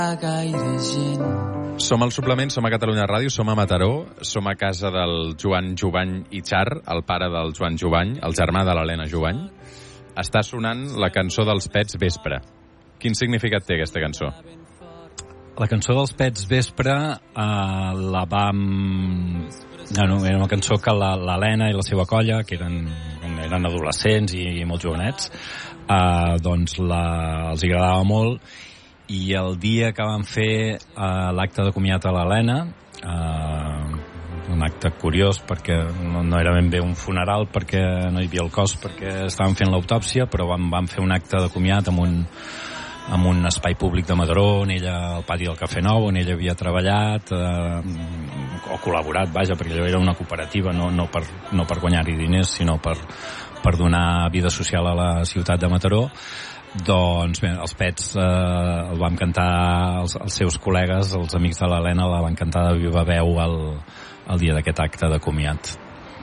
Som al Suplement, som a Catalunya Ràdio, som a Mataró, som a casa del Joan Jubany i Char, el pare del Joan Jubany, el germà de l'Helena Jubany. Està sonant la cançó dels Pets Vespre. Quin significat té aquesta cançó? La cançó dels Pets Vespre la vam... Bueno, era una cançó que l'Helena i la seva colla, que eren adolescents i molt jovenets, doncs els agradava molt, i el dia que van fer l'acte de comiat a l'Helena, un acte curiós perquè no era ben bé un funeral, perquè no hi havia el cos, perquè estaven fent l'autòpsia, però van fer un acte de comiat en un espai públic de Mataró, on ella, al pati del Cafè Nou, on ella havia treballat o col·laborat, vaja, perquè allò era una cooperativa, no per guanyar-hi diners, sinó per donar vida social a la ciutat de Mataró. Doncs bé, els Pets el van cantar, els seus col·legues, els amics de l'Helena, la van cantar de viva veu el dia d'aquest acte de comiat.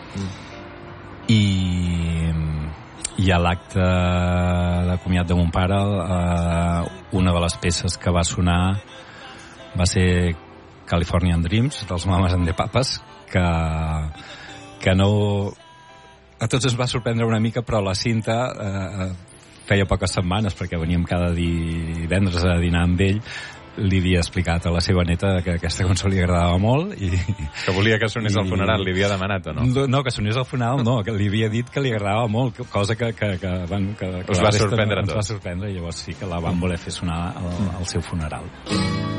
I a l'acte de comiat de mon pare, una de les peces que va sonar va ser Californian Dreams, dels Mamas and the Papas, que no... A tots ens va sorprendre una mica, però la Cinta... feia poques setmanes, perquè veníem cada divendres a dinar amb ell, li havia explicat a la seva neta que aquesta cançó li agradava molt i... Que volia que sonés al funeral, li havia demanat o no? No, que sonés al funeral no, que li havia dit que li agradava molt, cosa que us va sorprendre a tots. Ens va sorprendre, i llavors sí que la van voler fer sonar al seu funeral.